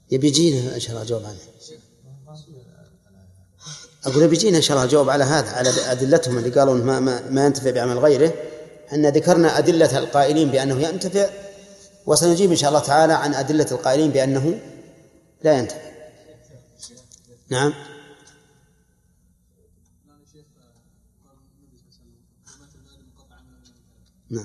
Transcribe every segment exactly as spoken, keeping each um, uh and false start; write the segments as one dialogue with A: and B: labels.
A: يبي يجينا إن شاء الله جواب عنه. أقول بيجينا إن شاء الله الجواب على هذا، على أدلتهم اللي قالوا ما, ما, ما ينتفع بعمل غيره. أن ذكرنا أدلة القائلين بأنه ينتفع، وسنجيب إن شاء الله تعالى عن أدلة القائلين بأنه لا ينتفع. نعم. نعم.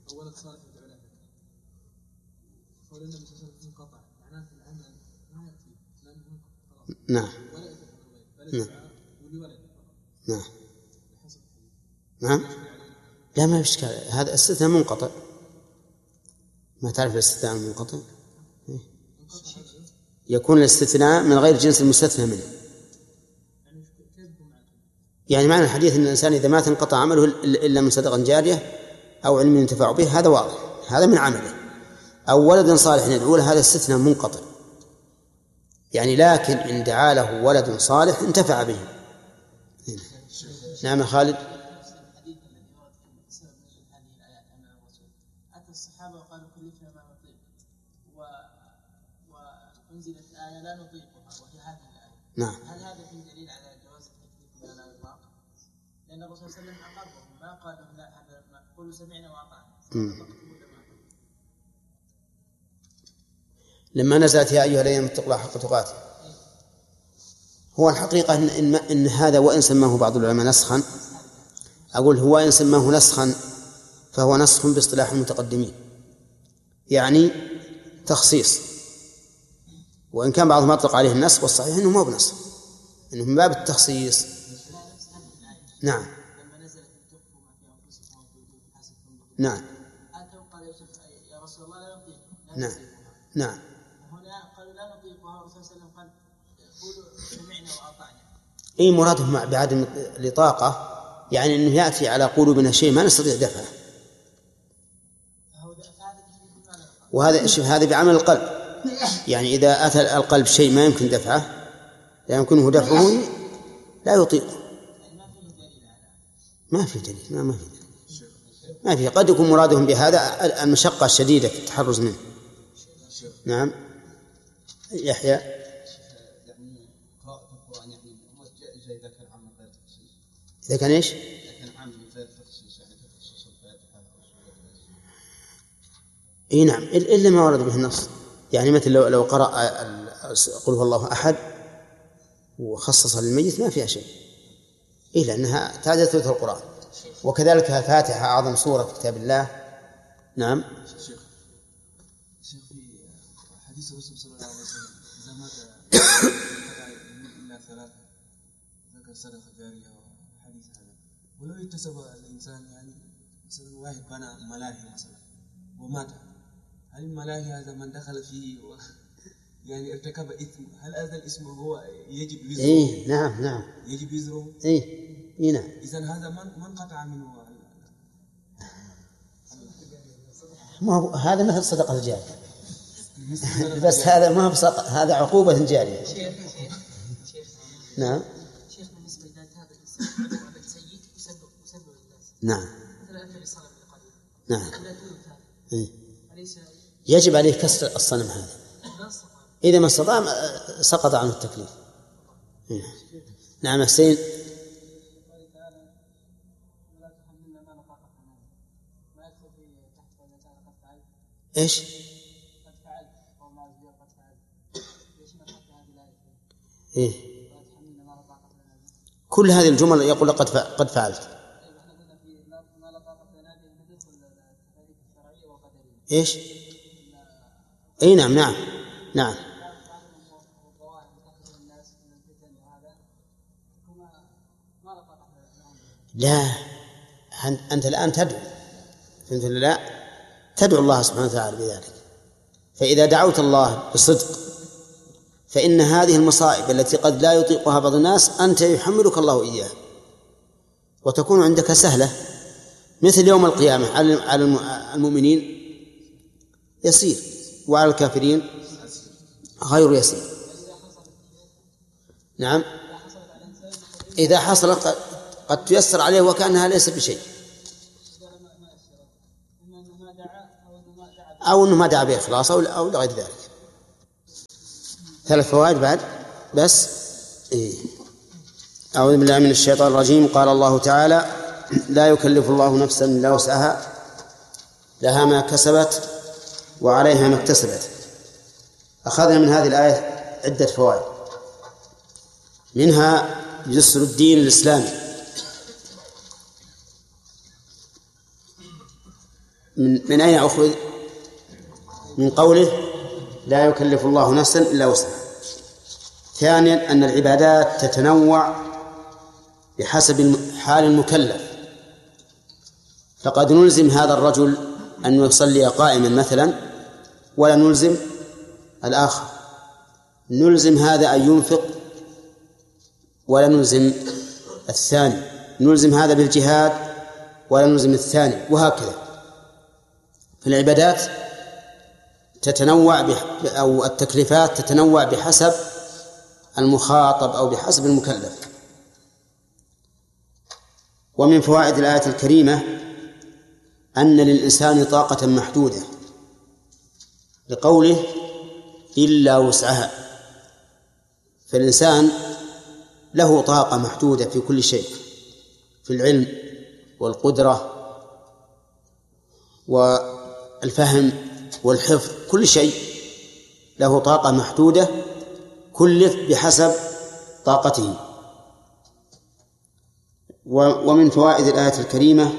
A: نعم. نعم. نعم. نعم. لا ما في إشكال، هذا استثناء منقطع. ما تعرف الاستثناء المنقطع؟ يكون الاستثناء من غير جنس المستثنى منه. يعني معنى الحديث أن الإنسان إذا مات انقطع عمله إلا من صدقة جارية أو علم ينتفع به، هذا واضح، هذا من عمله. أو ولد صالح يدعو له، هذا استثناء منقطع. يعني لكن إن دعا له ولد صالح انتفع به. نعم خالد.
B: الصحابة قالوا كلفنا ما نطيق وأنزلت آية لا نطيقها وهي هذه الآية.
A: نعم.
B: هل هذا في دليل على جواز التكليف ولا لا يطاق؟ لأن الرسول صلى الله عليه وسلم أقرهم، ما قال لهم لا هذا ما قولوا سمعنا وأطعنا.
A: لما نزلت يا أيها الذين اتقوا الله حق تقاته، هو الحقيقة إن, إن, إن هذا وإن سماه بعض العلماء نسخا، أقول هو إن سماه نسخا فهو نسخ باصطلاح المتقدمين، يعني تخصيص. وإن كان بعضهم أطلق عليه النسخ، والصحيح أنه ما هو بنسخ، أنه من باب التخصيص. نعم. نعم. نعم. نعم.
B: هنا قالوا لا نطيقها، والرسول صلى الله عليه وسلم قال قولوا سمعنا وأطعنا.
A: أي مرادهم بعدم الإطاقة، يعني أنه يأتي على قلوبنا شيء ما نستطيع دفعه، وهذا هذا بعمل القلب. يعني إذا أتى القلب شيء ما يمكن دفعه، لا يمكنه دفعه، لا يطيقه. ما في دليل، ما ما في دليل، ما في. قد يكون مرادهم بهذا المشقة الشديدة في التحرز منه. نعم. يحيى.
C: يعني قراءة القرآن يعني إذا كان عام غير تخصيص.
A: إذا كان إيش؟
C: إذا كان عام غير تخصيص، يعني تخصيص الفاتحة.
A: إيه نعم، إلا ما ورد به النص. يعني مثل لو لو قرأ قل هو الله أحد وخصص للميت ما فيها شيء، إيه لأنها تعدد ثلث القرآن. وكذلك الفاتحة أعظم سورة في كتاب الله. نعم.
C: شيخ شيخ في حديث الرسول صلى الله عليه وسلم إذا مات إلا ثلاثة ذكر صدقة جارية وحديث هذا، ولو يكتسب الإنسان يعني مثلا واحد بنى ملاهي مثلا ومات، هل الملاهي هذا من دخل فيه و... يعني ارتكب إثم، هل هذا الاسم هو يجب وزره؟
A: إيه نعم نعم
C: يجب وزره.
A: إيه إيه نعم.
C: إذن هذا من من قطع منه؟
A: ما هو هذا مثل صدقة الجارية، بس هذا ما هو بصدق، هذا عقوبة جارية. نعم.
B: شيخ بالنسبة لهذا الاسم عبد سيد وسبب وسبب الناس.
A: نعم.
B: مثلا النبي صلى الله عليه وسلم.
A: نعم. إيه. يجب عليه كسر الصنم هذا إذا ما استطاع، سقط عنه التكليف. إيه. نعم حسين. إيش؟ إيه؟ كل هذه الجمل يقول لقد قد فعلت. إيش؟ أي نعم نعم نعم. لا، أنت الآن تدعو، فهمت ولا لا؟ تدعو الله سبحانه وتعالى بذلك. فإذا دعوت الله بصدق فإن هذه المصائب التي قد لا يطيقها بعض الناس أنت يحملك الله إياها، وتكون عندك سهلة. مثل يوم القيامة على المؤمنين يسير، وعلى الكافرين غير يسير. نعم. إذا حصل قد تيسر عليه وكأنها ليس بشيء، أو أنه ما دعا بإخلاص أو لغير ذلك. ثلاث فوائد بعد بس. إيه. أعوذ بالله من الشيطان الرجيم. قال الله تعالى: لا يكلف الله نفسا إلا وسعها لها ما كسبت وعليها ما اكتسبت. أخذنا من هذه الآية عدة فوائد، منها يسر الدين الإسلامي. من, من أين أخذ؟ من قوله: لا يكلف الله نفسا إلا وسعها. ثانيا أن العبادات تتنوع بحسب حال المكلف، فقد نلزم هذا الرجل أن يصلي قائما مثلا ولا نلزم الآخر، نلزم هذا أن ينفق ولا نلزم الثاني، نلزم هذا بالجهاد ولا نلزم الثاني، وهكذا. فالعبادات تتنوع بح... أو التكليفات تتنوع بحسب المخاطب أو بحسب المكلف. ومن فوائد الآية الكريمة أن للإنسان طاقة محدودة، لقوله: إلا وسعها. فالإنسان له طاقة محدودة في كل شيء، في العلم والقدرة والفهم والحفظ، كل شيء له طاقة محدودة كلف بحسب طاقته. ومن فوائد الآية الكريمة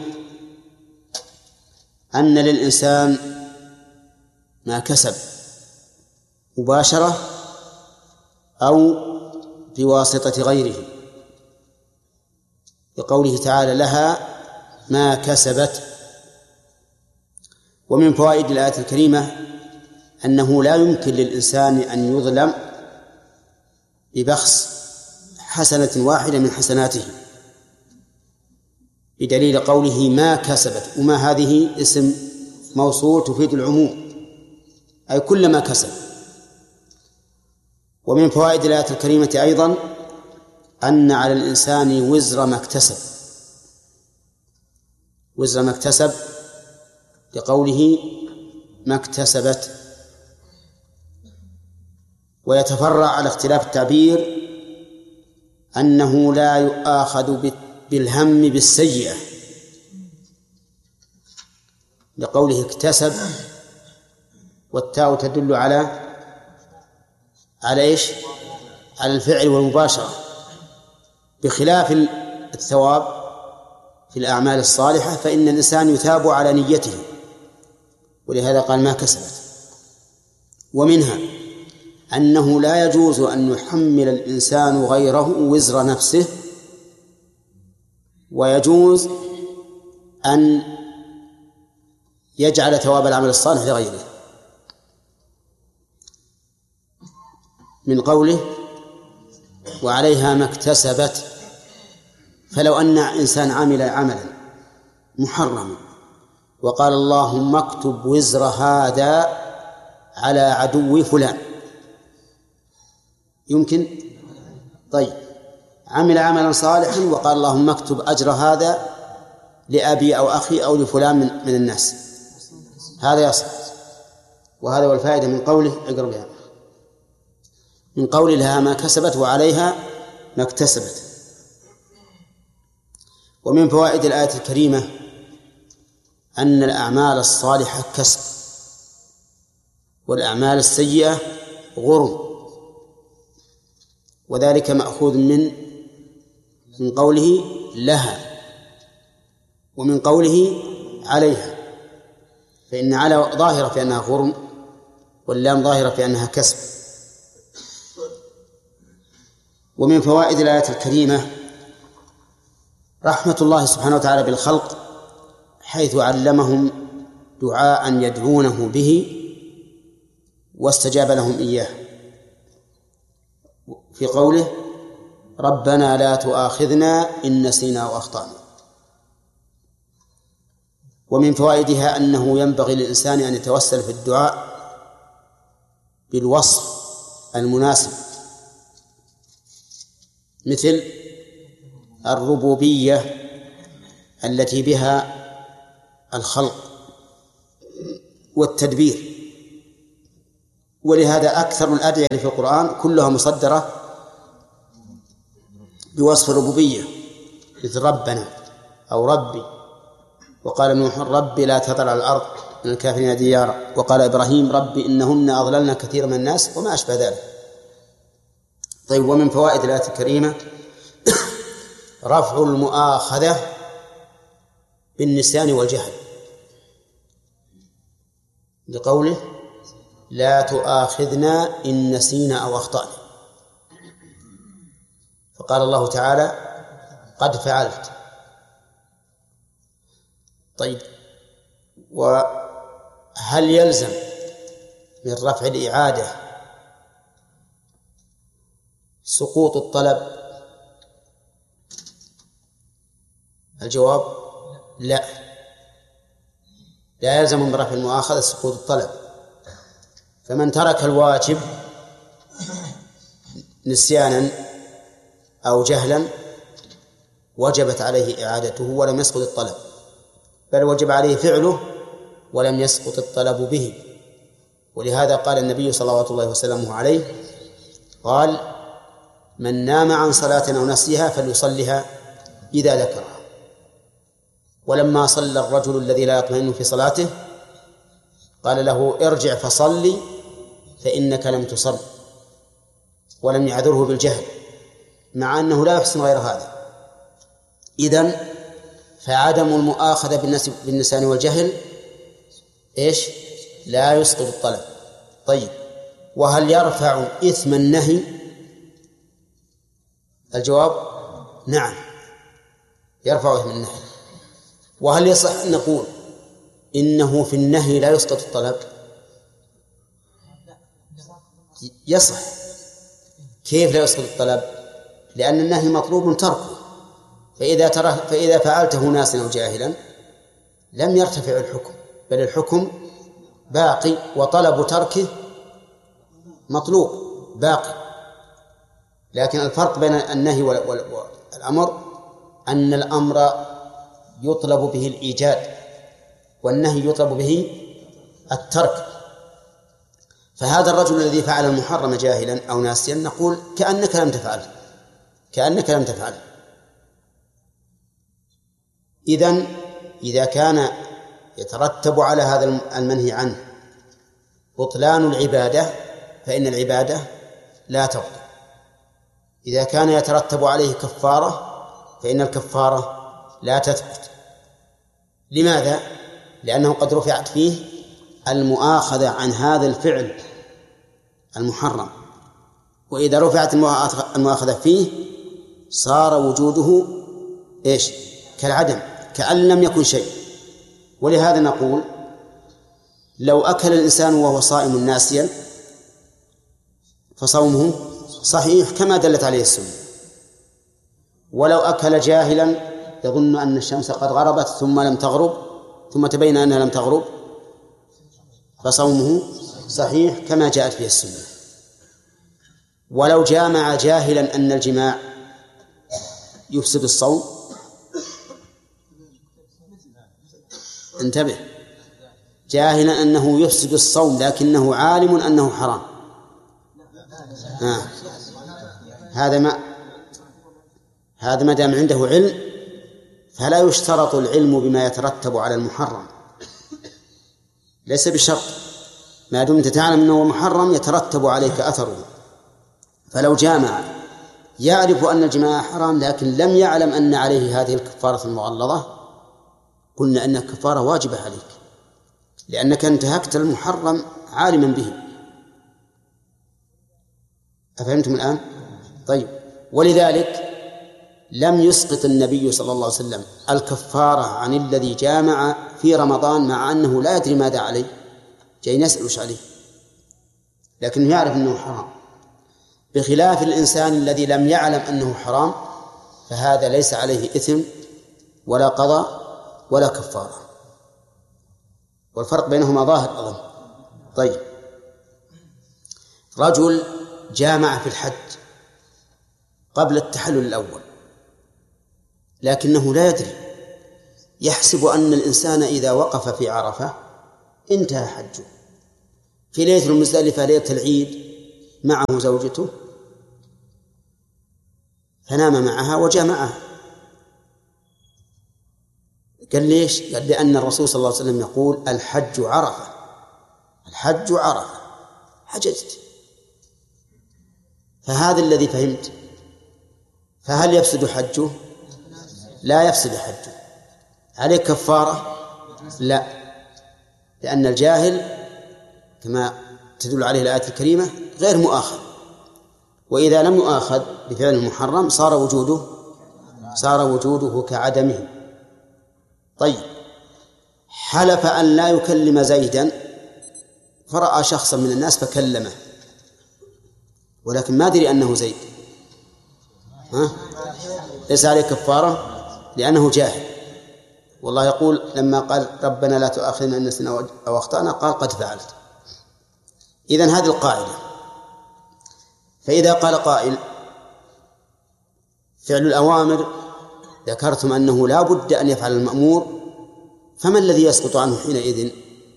A: أن للإنسان ما كسب مباشرة أو بواسطة غيره، بقوله تعالى: لها ما كسبت. ومن فوائد الآية الكريمة أنه لا يمكن للإنسان أن يظلم ببخس حسنة واحدة من حسناته، بدليل قوله: ما كسبت. وما هذه اسم موصول تفيد العموم، أي كل ما كسب. ومن فوائد الآية الكريمة أيضا أن على الإنسان وزر ما اكتسب، وزر ما اكتسب لقوله: ما اكتسبت. ويتفرع على اختلاف التعبير أنه لا يؤاخذ بالهم بالسيئة، لقوله: اكتسب، والتاء تدل على على إيش؟ على الفعل والمباشرة، بخلاف الثواب في الأعمال الصالحة فإن الإنسان يثاب على نيته، ولهذا قال: ما كسبت. ومنها أنه لا يجوز أن يحمل الإنسان غيره وزر نفسه، ويجوز أن يجعل ثواب العمل الصالح لغيره، من قوله: وعليها ما اكتسبت. فلو أن إنسان عمل عملا محرما وقال: اللهم اكتب وزر هذا على عدو فلان، يمكن؟ طيب، عمل عملا صالحا وقال: اللهم اكتب أجر هذا لأبي أو أخي أو لفلان من, من الناس، هذا يصح. وهذا هو الفائدة من قوله: اقرأ بها، من قول لها ما كسبت وعليها ما اكتسبت. ومن فوائد الآية الكريمة أن الأعمال الصالحة كسب، والأعمال السيئة غرم، وذلك مأخوذ من من قوله: لها، ومن قوله: عليها، فإن على ظاهرة في أنها غرم، واللام ظاهرة في أنها كسب. ومن فوائد الآية الكريمة رحمة الله سبحانه وتعالى بالخلق، حيث علمهم دعاء يدعونه به واستجاب لهم إياه، في قوله: ربنا لا تؤاخذنا إن نسينا وأخطأنا. ومن فوائدها أنه ينبغي للإنسان أن يتوسل في الدعاء بالوصف المناسب، مثل الربوبية التي بها الخلق والتدبير، ولهذا أكثر الأدعية في القرآن كلها مصدرة بوصف الربوبية، مثل ربنا أو ربي. وقال نوح ربي لا تذر على الأرض من الكافرين ديارا. وقال إبراهيم ربي إنهن أضللن كثير من الناس وما أشبه ذلك. طيب، ومن فوائد الآية الكريمة رفع المؤاخذة بالنسيان والجهل، لقوله لا تؤاخذنا إن نسينا أو أخطأنا. فقال الله تعالى قد فعلت. طيب، وهل يلزم من رفع الإعادة سقوط الطلب؟ الجواب لا، لا يلزم من رفع المؤاخذة سقوط الطلب. فمن ترك الواجب نسيانا أو جهلا وجبت عليه إعادته ولم يسقط الطلب، بل وجب عليه فعله ولم يسقط الطلب به. ولهذا قال النبي صلى الله عليه وسلم عليه قال من نام عن صلاة أو نسيها فليصلها إذا ذكرها. ولما صلى الرجل الذي لا يطمئن في صلاته قال له ارجع فصلي فإنك لم تصل، ولم يعذره بالجهل مع أنه لا يحسن غير هذا. إذن فعدم المؤاخذة بالنسيان والجهل إيش؟ لا يسقط الطلب. طيب، وهل يرفع إثم النهي؟ الجواب نعم، يرفع إثم النهي. وهل يصح أن نقول إنه في النهي لا يسقط الطلب؟ يصح. كيف لا يسقط الطلب؟ لأن النهي مطلوب تركه، فإذا, تره فإذا فعلته ناسا أو جاهلا لم يرتفع الحكم، بل الحكم باقي وطلب تركه مطلوب باقي. لكن الفرق بين النهي والأمر أن الأمر يطلب به الإيجاد والنهي يطلب به الترك. فهذا الرجل الذي فعل المحرم جاهلا أو ناسيا نقول كأنك لم تفعل، كأنك لم تفعل. إذن إذا كان يترتب على هذا المنهي عنه بطلان العبادة فإن العبادة لا تبطل. إذا كان يترتب عليه كفارة فإن الكفارة لا تثبت. لماذا؟ لأنه قد رفعت فيه المؤاخذة عن هذا الفعل المحرم، وإذا رفعت المؤاخذة فيه صار وجوده إيش؟ كالعدم، كأن لم يكن شيء. ولهذا نقول لو أكل الإنسان وهو صائم ناسيا فصومه صحيح كما دلت عليه السنة، ولو أكل جاهلا يظن أن الشمس قد غربت ثم لم تغرب ثم تبين أنها لم تغرب فصومه صحيح كما جاءت فيه السنة. ولو جامع جاهلا أن الجماع يفسد الصوم، انتبه، جاهلا أنه يفسد الصوم لكنه عالم أنه حرام، آه. هذا ما هذا ما دام عنده علم فلا يشترط العلم بما يترتب على المحرم، ليس بشرط، ما دمت تعلم أنه محرم يترتب عليك أثره. فلو جامع يعرف أن الجماع حرام لكن لم يعلم أن عليه هذه الكفارة المغلظة قلنا أن الكفارة واجبة عليك لأنك انتهكت المحرم عالما به. أفهمتم الآن؟ طيب، ولذلك لم يسقط النبي صلى الله عليه وسلم الكفارة عن الذي جامع في رمضان مع أنه لا يدري ماذا عليه، جاي نسأل وش عليه لكنه يعرف أنه حرام، بخلاف الإنسان الذي لم يعلم أنه حرام فهذا ليس عليه إثم ولا قضاء ولا كفارة، والفرق بينهما ظاهر أظن. طيب، رجل جامع في الحج قبل التحلل الأول لكنه لا يدري، يحسب أن الإنسان إذا وقف في عرفة انتهى حجه، في ليلة المزدلفة ليلة العيد معه زوجته فنام معها وجاء معها. قال ليش؟ قال لأن الرسول صلى الله عليه وسلم يقول الحج عرفة، الحج عرفة، حججت. فهذا الذي فهمت. فهل يفسد حجه؟ لا يفسد حجه. عليه كفارة؟ لا، لأن الجاهل كما تدل عليه الآية الكريمة غير مؤاخذ، وإذا لم يؤاخذ بفعل المحرم صار وجوده صار وجوده كعدمه. طيب، حلف أن لا يكلم زيدا فرأى شخصا من الناس فكلمه ولكن ما أدري أنه زيد، ها؟ ليس عليه كفارة لأنه جاهل. والله يقول لما قال ربنا لا تؤاخذنا إن نسينا أو أخطأنا قال قد فعلت. إذن هذه القاعدة. فإذا قال قائل فعل الأوامر ذكرتم أنه لا بد أن يفعل المأمور، فما الذي يسقط عنه حينئذ؟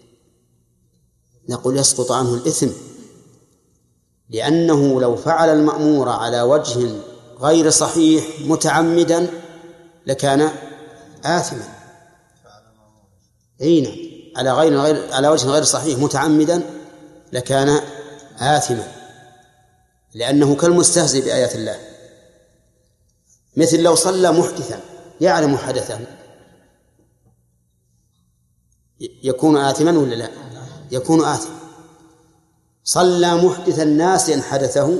A: نقول يسقط عنه الإثم، لأنه لو فعل المأمور على وجه غير صحيح متعمدا لكان آثما. أي نعم، على غير غير على وجه غير صحيح متعمدا لكان آثما، لأنه كالمستهزئ بآيات الله. مثل لو صلى محدثا يعلم حدثا يكون آثما ولا لا؟ يكون آثما. صلى محدثا ناسيا حدثه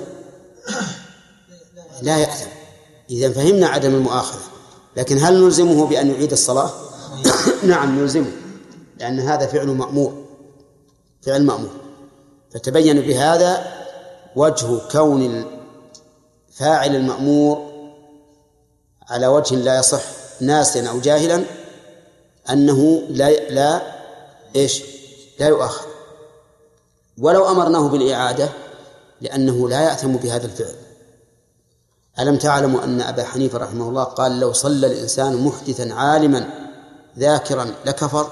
A: لا يأثم. إذن فهمنا عدم المؤاخذة، لكن هل نلزمه بأن يعيد الصلاة؟ نعم نلزمه، لأن هذا فعل مأمور، فعل مأمور. فتبين بهذا وجه كون فاعل المأمور على وجه لا يصح ناسيا أو جاهلا أنه لا لا إيش لا يؤاخذ، ولو أمرناه بالإعادة لأنه لا يأثم بهذا الفعل. ألم تعلموا أن أبا حنيفة رحمه الله قال لو صلى الإنسان محدثا عالما ذاكرا لكفر؟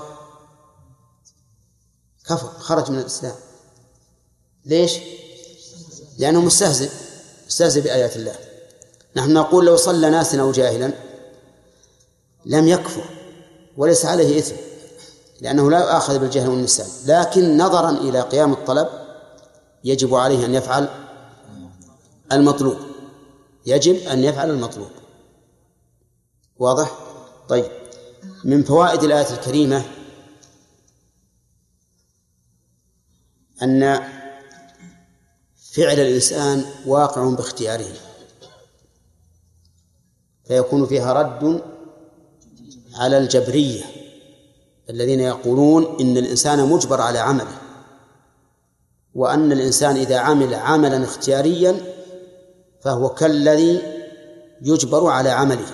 A: كفر، خرج من الإسلام. ليش؟ لأنه مستهزئ مستهزئ بآيات الله. نحن نقول لو صلى ناسا أو جاهلا لم يكفر وليس عليه إثم، لأنه لا يؤاخذ بالجهل والنسيان، لكن نظرا إلى قيام الطلب يجب عليه أن يفعل المطلوب، يجب أن يفعل المطلوب. واضح؟ طيب، من فوائد الآية الكريمة أن فعل الإنسان واقع باختياره، فيكون فيها رد على الجبرية الذين يقولون إن الإنسان مجبر على عمله، وأن الإنسان إذا عمل عملا اختياريا فهو كالذي يجبر على عمله.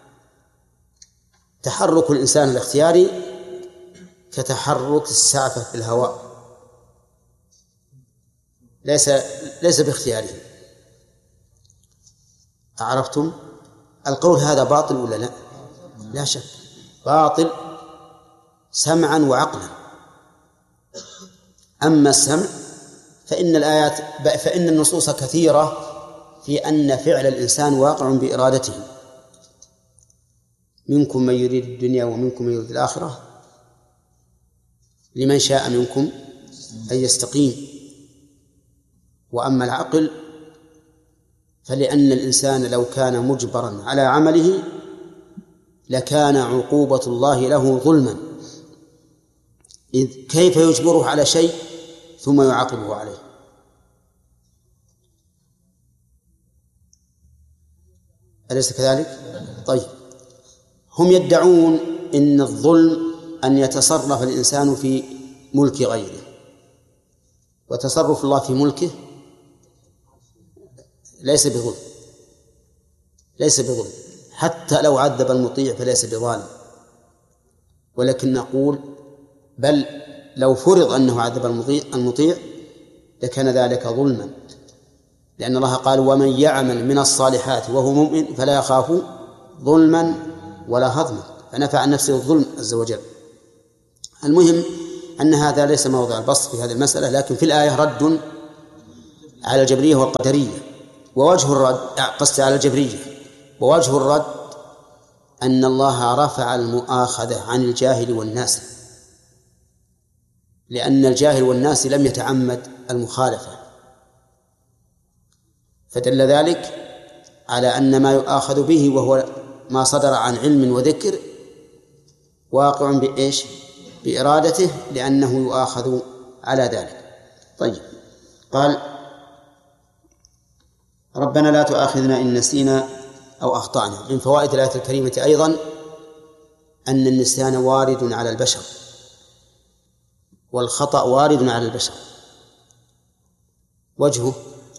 A: تحرك الإنسان الاختياري كتحرك السعفة في الهواء، ليس ليس باختياره. أعرفتم؟ القول هذا باطل ولا لا؟ لا شك باطل سمعا وعقلا. أما السمع فإن الآيات فإن النصوص كثيرة في أن فعل الإنسان واقع بإرادته. منكم من يريد الدنيا ومنكم من يريد الآخرة لمن شاء منكم أن يستقيم. وأما العقل فلأن الإنسان لو كان مجبرا على عمله لكان عقوبة الله له ظلما، إذ كيف يجبره على شيء ثم يعاقبه عليه؟ أليس كذلك؟ طيب، هم يدعون إن الظلم أن يتصرف الإنسان في ملك غيره، وتصرف الله في ملكه ليس بظلم، ليس بظلم، حتى لو عذب المطيع فليس بظالم. ولكن نقول بل لو فرض أنه عذب المطيع لكان ذلك ظلما، لأن الله قال ومن يعمل من الصالحات وهو مؤمن فلا يخاف ظلما ولا هضما، فنفع عن نفسه الظلم عز وجل. المهم أن هذا ليس موضع البسط في هذه المسألة، لكن في الآية رد على الجبرية والقدرية. ووجه الرد قصد على الجبرية، ووجه الرد أن الله رفع المؤاخذة عن الجاهل والناس، لأن الجاهل والناس لم يتعمد المخالفة، فدل ذلك على أن ما يؤاخذ به وهو ما صدر عن علم وذكر واقع بإيش؟ بإرادته، لأنه يؤاخذ على ذلك. طيب، قال ربنا لا تؤاخذنا إن نسينا أو أخطأنا. من فوائد الآية الكريمة أيضا أن النسيان وارد على البشر، والخطأ وارد على البشر. وجهه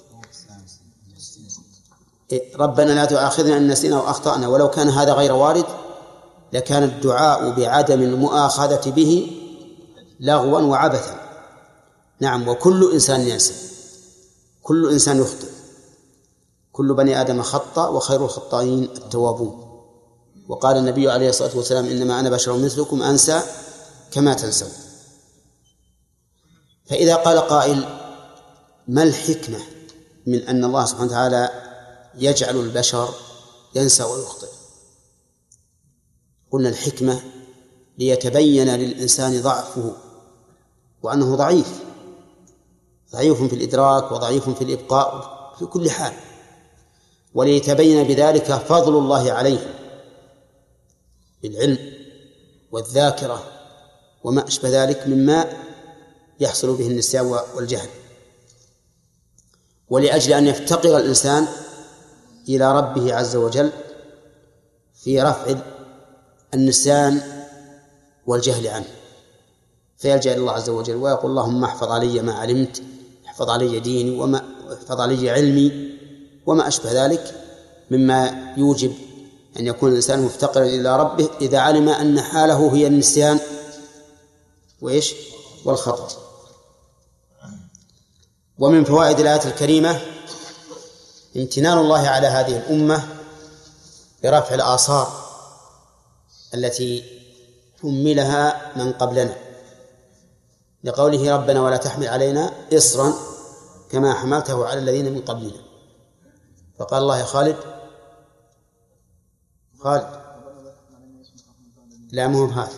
A: ربنا لا تؤاخذنا إن نسينا أو أخطأنا، ولو كان هذا غير وارد لكان الدعاء بعدم المؤاخذة به لغوا وعبثا. نعم، وكل إنسان ينسى، كل إنسان يخطئ، كل بني آدم خطأ وخير الخطائين التوابون. وقال النبي عليه الصلاة والسلام إنما أنا بشر مثلكم أنسى كما تنسون. فإذا قال قائل ما الحكمة من أن الله سبحانه وتعالى يجعل البشر ينسى ويخطئ؟ قلنا الحكمة ليتبين للإنسان ضعفه وأنه ضعيف، ضعيف في الإدراك وضعيف في الإبقاء في كل حال، وليتبين بذلك فضل الله عليه بالعلم والذاكرة وما أشبه ذلك مما يحصل به النسيان والجهل، ولأجل أن يفتقر الإنسان إلى ربه عز وجل في رفع النسيان والجهل عنه، فيلجأ إلى الله عز وجل ويقول اللهم احفظ علي ما علمت، احفظ علي ديني وما احفظ علي علمي وما أشبه ذلك مما يوجب أن يكون الإنسان مفتقرا إلى ربه إذا علم أن حاله هي النسيان وإيش والخطأ. ومن فوائد الآية الكريمة امتنان الله على هذه الأمة برفع الآثار التي حملها من قبلنا، لقوله ربنا ولا تحمل علينا إصرا كما حملته على الذين من قبلنا. فقال الله يا خالد خالد لا مهم هذا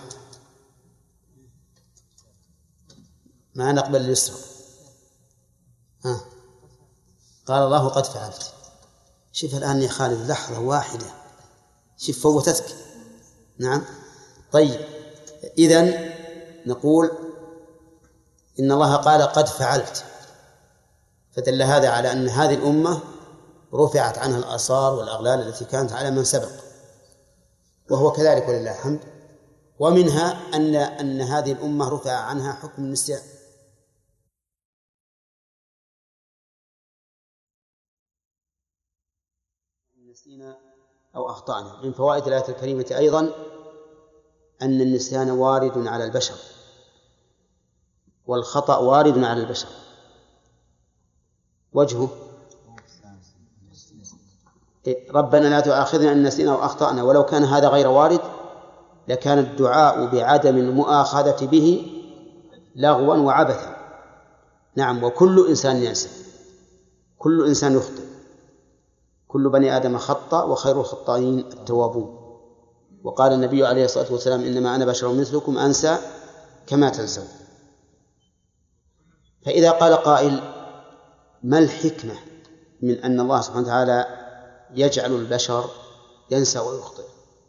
A: ما نقبل الإصرا. ها قال الله قد فعلت. شوف الآن يا خالد لحظة واحدة، شوف فوتتك. نعم. طيب، إذن نقول إن الله قال قد فعلت، فدل هذا على أن هذه الأمة رفعت عنها الآثار والأغلال التي كانت على من سبق، وهو كذلك ولله الحمد. ومنها أن أن هذه الأمة رفع عنها حكم النسيان. نسينا أو أخطأنا. من فوائد الآية الكريمة أيضا أن النسيان وارد على البشر، والخطأ وارد على البشر. وجهه ربنا لا تؤاخذنا إن نسينا أو أخطأنا، ولو كان هذا غير وارد لكان الدعاء بعدم المؤاخذة به لغوا وعبثا. نعم، وكل إنسان ينسى، كل إنسان يخطئ، كل بني آدم خطأ وخير الخطائين التوابون. وقال النبي عليه الصلاة والسلام إنما أنا بشر مثلكم أنسى كما تنسون. فإذا قال قائل ما الحكمة من أن الله سبحانه وتعالى يجعل البشر ينسى ويخطئ؟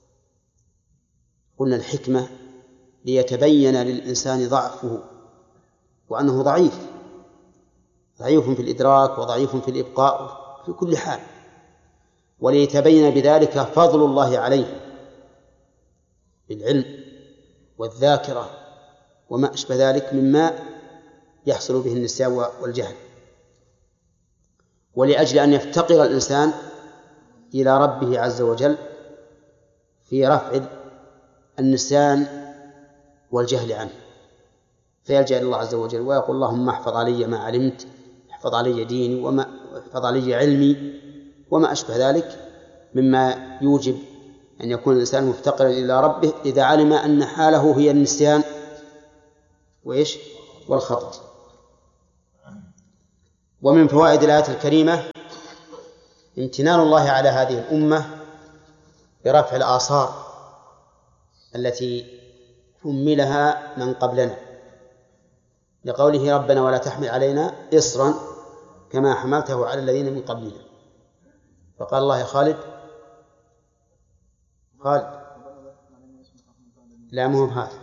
A: قلنا الحكمة ليتبين للإنسان ضعفه وأنه ضعيف، ضعيف في الإدراك وضعيف في الإبقاء في كل حال، وليتبين بذلك فضل الله عليه بالعلم والذاكرة وما أشبه ذلك مما يحصل به النسيان والجهل، ولأجل أن يفتقر الإنسان إلى ربه عز وجل في رفع النسيان والجهل عنه، فيلجأ إلى الله عز وجل ويقول اللهم احفظ علي ما علمت، احفظ علي ديني وما احفظ علي علمي وما أشبه ذلك مما يوجب أن يكون الإنسان مفتقرا إلى ربه إذا علم أن حاله هي النسيان وإيش والخطأ. ومن فوائد الآية الكريمة امتنان الله على هذه الأمة برفع الآثار التي حملها من قبلنا، لقوله ربنا ولا تحمل علينا إصرا كما حملته على الذين من قبلنا. فقال الله يا خالد خالد لا مهم هذا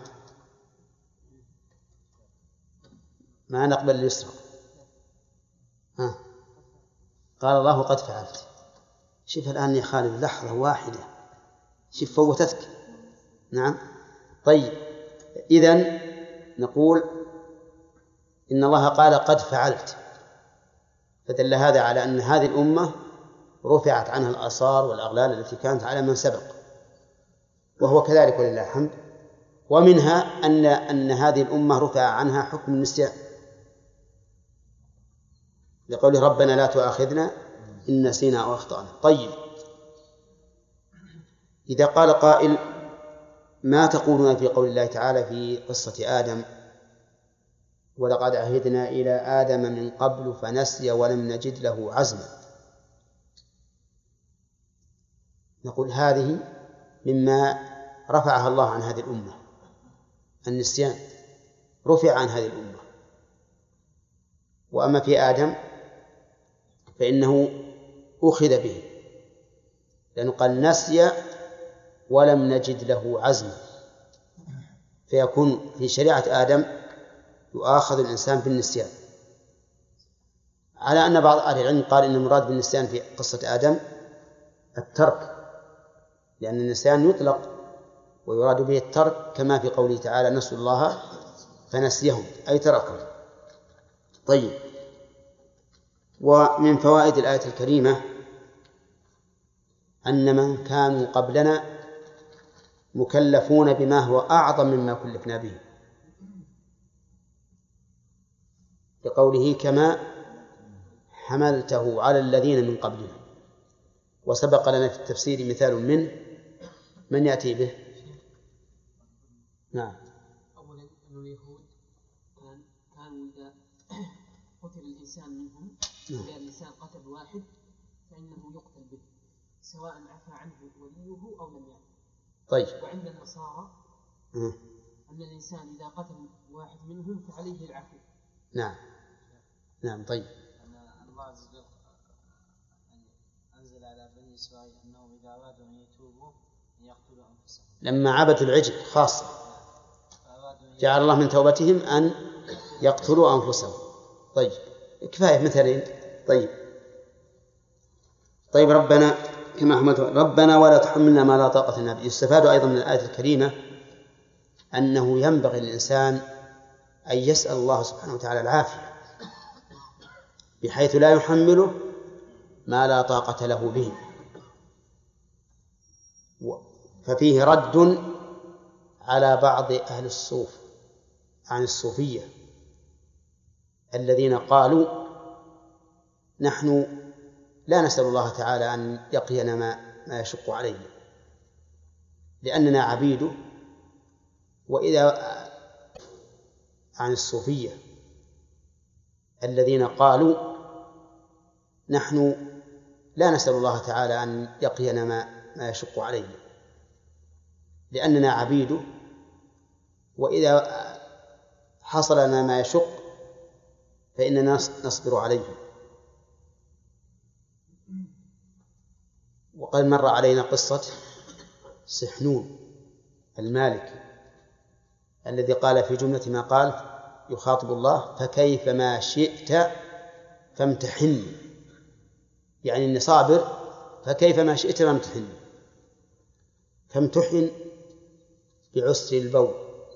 A: ما نقبل اليسرى. ها قال الله قد فعلت. شوف الآن يا خالد لحظة واحدة، شوف فوتتك. نعم. طيب إذن نقول إن الله قال قد فعلت، فدل هذا على أن هذه الأمة رفعت عنها الآثار والأغلال التي كانت على من سبق، وهو كذلك ولله الحمد. ومنها أن أن هذه الأمة رفع عنها حكم النسيان، لقوله ربنا لا تؤاخذنا إن نسينا أو أخطأنا. طيب إذا قال قائل ما تقولون في قول الله تعالى في قصة آدم ولقد عهدنا إلى آدم من قبل فنسي ولم نجد له عزما؟ نقول هذه مما رفعها الله عن هذه الأمة، النسيان رفع عن هذه الأمة. وأما في آدم فإنه أخذ به، لأنه قال نسي ولم نجد له عزما، فيكون في شريعة آدم يؤاخذ الإنسان بالنسيان، على أن بعض أهل العلم قال إن المراد بالنسيان في قصة آدم الترك، لأن النسيان يطلق ويراد به الترك، كما في قوله تعالى نسوا الله فنسيهم أي تركهم. طيب ومن فوائد الآية الكريمة أن من كانوا قبلنا مكلفون بما هو أعظم مما كلفنا به، لقوله كما حملته على الذين من قبلنا. وسبق لنا في التفسير مثال منه، من يأتي به؟ نعم.
D: أولا أن اليهود كان كانوا إذا قتل الإنسان منهم إذا الإنسان قتل واحد فإنه يقتل به سواء عفى عنه وليه أو لم يعفو.
A: طيب.
D: وعند النصارى
A: م.
D: أن الإنسان إذا قتل واحد منهم فعليه العفو.
A: نعم نعم. طيب.
B: أن الله عز وجل أنزل على بني إسرائيل أنهم إذا أرادوا أن يتوبوا أن يقتلوا أنفسهم
A: لما عبدوا العجل خاصة جعل الله من توبتهم أن يقتلوا أنفسهم. طيب كفاية مثلين. طيب طيب ربنا كما حملت ربنا ولا تحملنا ما لا طاقة لنا به. يستفاد أيضا من الآية الكريمة أنه ينبغي للإنسان أن يسأل الله سبحانه وتعالى العافية، بحيث لا يحمله ما لا طاقة له به. ففيه رد على بعض أهل الصوف عن الصوفية الذين قالوا نحن لا نسأل الله تعالى أن يقينا ما, ما يشق علينا لأننا عبيده. وإذا عن الصوفية الذين قالوا نحن لا نسأل الله تعالى أن يقينا ما, ما يشق علينا لأننا عبيده، وإذا حصل لنا ما يشق فإننا نصبر عليه. وقد مر علينا قصة سحنون المالكي الذي قال في جملة ما قال يخاطب الله فكيف ما شئت فامتحني، يعني إني صابر فكيف ما شئت فامتحني. فامتحن بعسر البول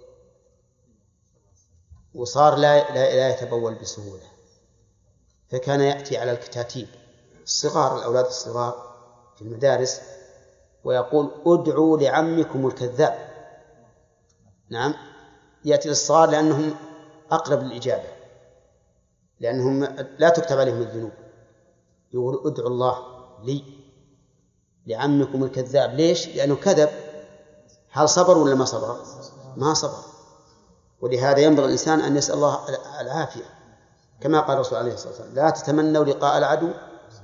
A: وصار لا, لا, لا يتبول بسهولة، فكان يأتي على الكتاتيب الصغار الأولاد الصغار في المدارس ويقول ادعوا لعمكم الكذاب. نعم يأتي للصغار لأنهم أقرب للإجابة، لأنهم لا تكتب عليهم الذنوب. يقول ادعوا الله لي لعمكم الكذاب. ليش؟ لأنه كذب. هل صبر ولا ما صبر؟ ما صبر. ولهذا ينبغي الإنسان أن يسأل الله العافية، كما قال الرسول عليه الصلاة والسلام: لا تتمنوا لقاء العدو